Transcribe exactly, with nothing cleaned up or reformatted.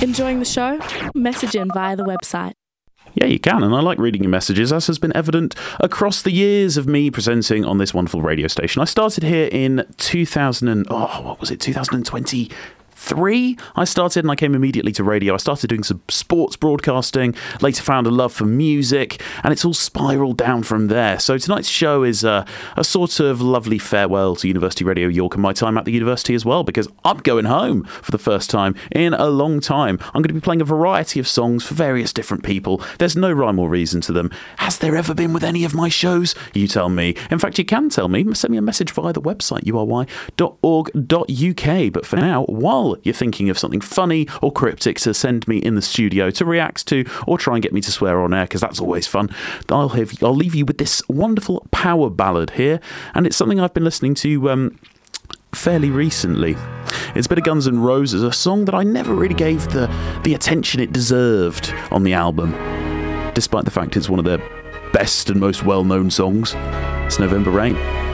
Enjoying the show? Message in via the website. Yeah, you can, and I like reading your messages, as has been evident across the years of me presenting on this wonderful radio station. I started here in two thousand and, oh, what was it, two thousand twenty-three? I started and I came immediately to radio. I started doing some sports broadcasting, later found a love for music, and it's all spiralled down from there. So tonight's show is uh, a sort of lovely farewell to University Radio York and my time at the university as well, because I'm going home for the first time in a long time. I'm going to be playing a variety of songs for various different people. There's no rhyme or reason to them. Has there ever been with any of my shows? You tell me. In fact, you can tell me. Send me a message via the website, u r y dot org dot u k. But for now, while you're thinking of something funny or cryptic to send me in the studio to react to, or try and get me to swear on air, because that's always fun, I'll have I'll leave you with this wonderful power ballad here, and it's something I've been listening to um, fairly recently. It's a bit of Guns N' Roses, a song that I never really gave the the attention it deserved on the album, despite the fact it's one of their best and most well-known songs. It's November Rain.